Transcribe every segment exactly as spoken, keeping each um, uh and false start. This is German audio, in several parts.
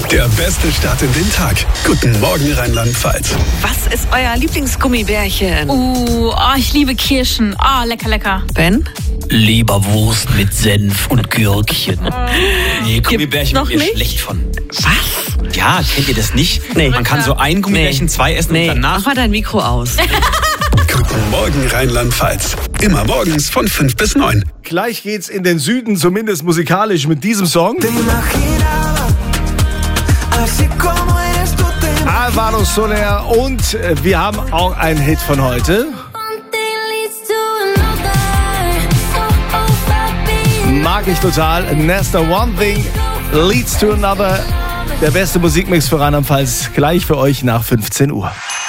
Der beste Start in den Tag. Guten Morgen, Rheinland-Pfalz. Was ist euer Lieblingsgummibärchen? Uh, oh, ich liebe Kirschen. Oh, lecker, lecker. Ben? Leberwurst mit Senf und Gürkchen. Nee, Gummibärchen noch wird mir nicht? schlecht von. Was? Ja, kennt ihr das nicht? Nee. Man kann so ein Gummibärchen, Nee. zwei essen Nee, und danach... mach mal dein Mikro aus. Guten Morgen, Rheinland-Pfalz. Immer morgens von fünf bis neun. Gleich geht's in den Süden, zumindest musikalisch, mit diesem Song. Alvaro Soler und wir haben auch einen Hit von heute. Mag ich total. Nesta, One Thing Leads to Another. Der beste Musikmix für Rheinland-Pfalz gleich für euch nach fünfzehn Uhr.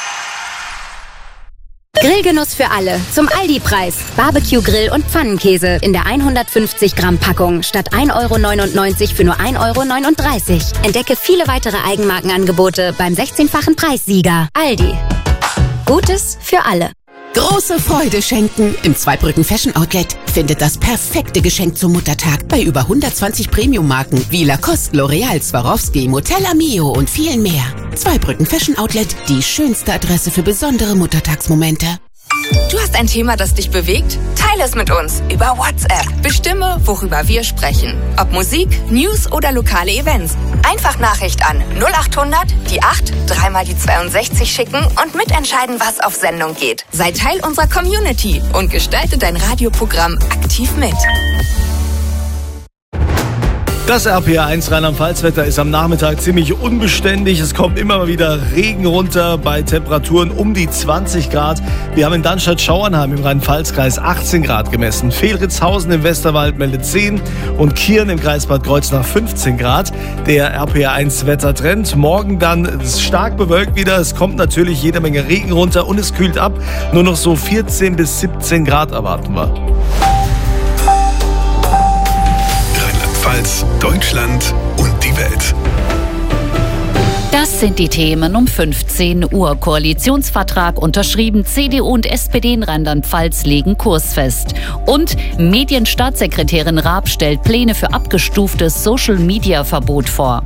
Grillgenuss für alle. Zum Aldi-Preis. Barbecue-Grill und Pfannenkäse in der hundertfünfzig Gramm Packung statt ein Euro neunundneunzig für nur ein Euro neununddreißig. Entdecke viele weitere Eigenmarkenangebote beim sechzehnfachen Preissieger. Aldi. Gutes für alle. Große Freude schenken. Im Zweibrücken Fashion Outlet findet das perfekte Geschenk zum Muttertag bei über hundertzwanzig Premium-Marken wie Lacoste, L'Oreal, Swarovski, Motella Mio und vielen mehr. Zweibrücken Fashion Outlet, die schönste Adresse für besondere Muttertagsmomente. Du hast ein Thema, das dich bewegt? Teile es mit uns über WhatsApp. Bestimme, worüber wir sprechen. Ob Musik, News oder lokale Events. Einfach Nachricht an null acht hundert, die acht, dreimal die zweiundsechzig schicken und mitentscheiden, was auf Sendung geht. Sei Teil unserer Community und gestalte dein Radioprogramm aktiv mit. Das R P R eins Rheinland-Pfalz-Wetter ist am Nachmittag ziemlich unbeständig. Es kommt immer mal wieder Regen runter bei Temperaturen um die zwanzig Grad. Wir haben in Darmstadt-Schauernheim im Rhein-Pfalz-Kreis achtzehn Grad gemessen. Fehlritzhausen im Westerwald meldet zehn und Kirn im Kreis Bad Kreuznach fünfzehn Grad. Der R P R eins Wettertrend. Morgen dann stark bewölkt wieder. Es kommt natürlich jede Menge Regen runter und es kühlt ab. Nur noch so vierzehn bis siebzehn Grad erwarten wir. Rheinland-Pfalz, Deutschland und die Welt. Das sind die Themen um fünfzehn Uhr. Koalitionsvertrag unterschrieben. C D U und S P D in Rheinland-Pfalz legen Kurs fest. Und Medienstaatssekretärin Raab stellt Pläne für abgestuftes Social-Media-Verbot vor.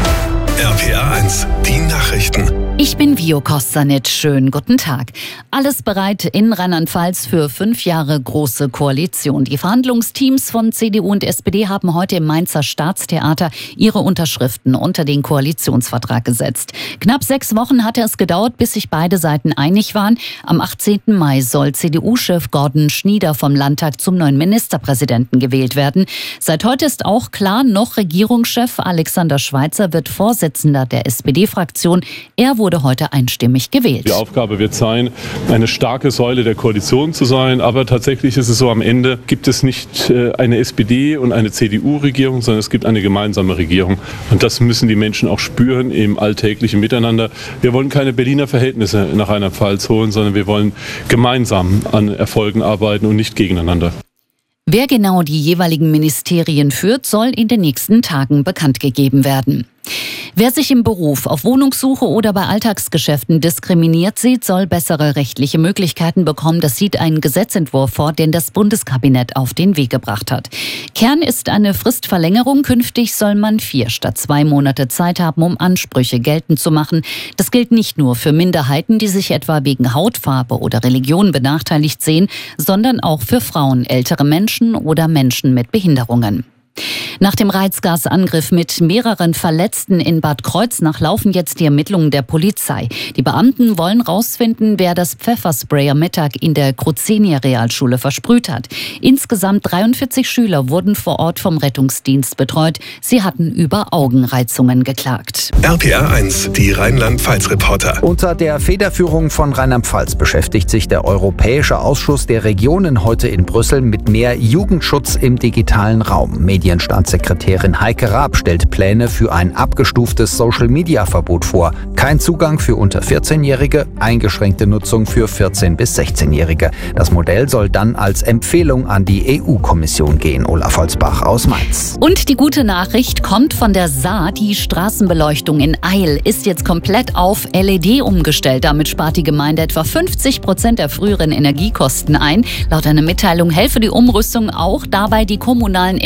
R P R eins, die Nachrichten. Ich bin Vio Kostanic. Schönen guten Tag. Alles bereit in Rheinland-Pfalz für fünf Jahre große Koalition. Die Verhandlungsteams von C D U und S P D haben heute im Mainzer Staatstheater ihre Unterschriften unter den Koalitionsvertrag gesetzt. Knapp sechs Wochen hatte es gedauert, bis sich beide Seiten einig waren. Am achtzehnten Mai soll C D U-Chef Gordon Schnieder vom Landtag zum neuen Ministerpräsidenten gewählt werden. Seit heute ist auch klar, noch Regierungschef Alexander Schweitzer wird Vorsitzender der S P D-Fraktion. Er wurde heute einstimmig gewählt. Die Aufgabe wird sein, eine starke Säule der Koalition zu sein. Aber tatsächlich ist es so, am Ende gibt es nicht eine S P D und eine C D U-Regierung, sondern es gibt eine gemeinsame Regierung. Und das müssen die Menschen auch spüren im alltäglichen Miteinander. Wir wollen keine Berliner Verhältnisse nach Rheinland-Pfalz holen, sondern wir wollen gemeinsam an Erfolgen arbeiten und nicht gegeneinander. Wer genau die jeweiligen Ministerien führt, soll in den nächsten Tagen bekannt gegeben werden. Wer sich im Beruf, auf Wohnungssuche oder bei Alltagsgeschäften diskriminiert sieht, soll bessere rechtliche Möglichkeiten bekommen. Das sieht ein Gesetzentwurf vor, den das Bundeskabinett auf den Weg gebracht hat. Kern ist eine Fristverlängerung. Künftig soll man vier statt zwei Monate Zeit haben, um Ansprüche geltend zu machen. Das gilt nicht nur für Minderheiten, die sich etwa wegen Hautfarbe oder Religion benachteiligt sehen, sondern auch für Frauen, ältere Menschen oder Menschen mit Behinderungen. Nach dem Reizgasangriff mit mehreren Verletzten in Bad Kreuznach laufen jetzt die Ermittlungen der Polizei. Die Beamten wollen rausfinden, wer das Pfefferspray am Mittag in der Kruzenia-Realschule versprüht hat. Insgesamt dreiundvierzig Schüler wurden vor Ort vom Rettungsdienst betreut. Sie hatten über Augenreizungen geklagt. R P R eins, die Rheinland-Pfalz-Reporter. Unter der Federführung von Rheinland-Pfalz beschäftigt sich der Europäische Ausschuss der Regionen heute in Brüssel mit mehr Jugendschutz im digitalen Raum. Medienstaatssekretärin Heike Raab stellt Pläne für ein abgestuftes Social-Media-Verbot vor. Kein Zugang für unter vierzehnjährige, eingeschränkte Nutzung für vierzehn- bis sechzehnjährige. Das Modell soll dann als Empfehlung an die E U-Kommission gehen. Olaf Holzbach aus Mainz. Und die gute Nachricht kommt von der S A. Die Straßenbeleuchtung in Eil ist jetzt komplett auf L E D umgestellt. Damit spart die Gemeinde etwa fünfzig Prozent der früheren Energiekosten ein. Laut einer Mitteilung helfe die Umrüstung auch dabei, die kommunalen Energie-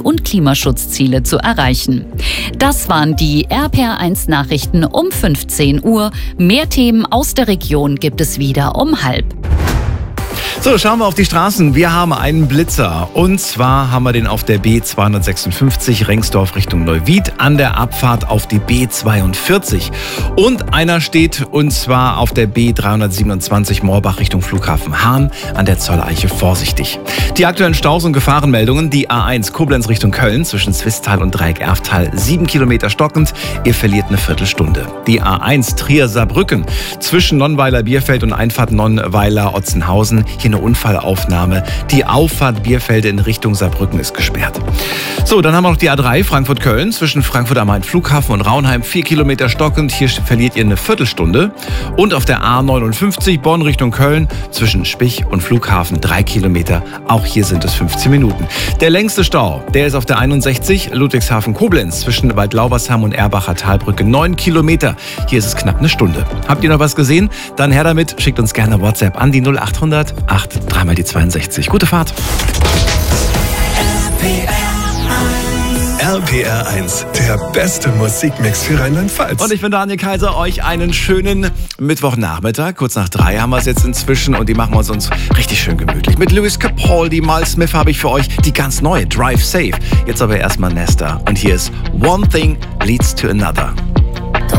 und Klimaschutzziele zu erreichen. Das waren die R P R eins Nachrichten um fünfzehn Uhr. Mehr Themen aus der Region gibt es wieder um halb. So, schauen wir auf die Straßen. Wir haben einen Blitzer. Und zwar haben wir den auf der B zweihundertsechsundfünfzig Rengsdorf Richtung Neuwied an der Abfahrt auf die B zweiundvierzig. Und einer steht und zwar auf der B dreihundertsiebenundzwanzig Moorbach Richtung Flughafen Hahn an der Zolleiche vorsichtig. Die aktuellen Staus und Gefahrenmeldungen. Die A eins Koblenz Richtung Köln zwischen Zwistal und Dreieck-Erftal sieben Kilometer stockend. Ihr verliert eine Viertelstunde. Die A eins Trier-Saarbrücken zwischen Nonnweiler-Bierfeld und Einfahrt Nonnweiler-Otzenhausen. Hier eine Unfallaufnahme. Die Auffahrt Bierfelde in Richtung Saarbrücken ist gesperrt. So, dann haben wir noch die A drei Frankfurt-Köln zwischen Frankfurt am Main-Flughafen und Raunheim. Vier Kilometer stockend. Hier verliert ihr eine Viertelstunde. Und auf der A neunundfünfzig Bonn Richtung Köln zwischen Spich und Flughafen drei Kilometer. Auch hier sind es fünfzehn Minuten. Der längste Stau, der ist auf der einundsechzig Ludwigshafen-Koblenz zwischen Waldlaubersheim und Erbacher Talbrücke. Neun Kilometer. Hier ist es knapp eine Stunde. Habt ihr noch was gesehen? Dann her damit. Schickt uns gerne WhatsApp an die null achthundert acht dreimal die zweiundsechzig. Gute Fahrt. R P R eins, der beste Musikmix für Rheinland-Pfalz. Und ich bin Daniel Kaiser, euch einen schönen Mittwochnachmittag. Kurz nach drei haben wir es jetzt inzwischen und die machen wir uns, uns richtig schön gemütlich. Mit Lewis Capaldi, Miles Smith habe ich für euch die ganz neue Drive Safe. Jetzt aber erstmal Nesta und hier ist One Thing Leads to Another.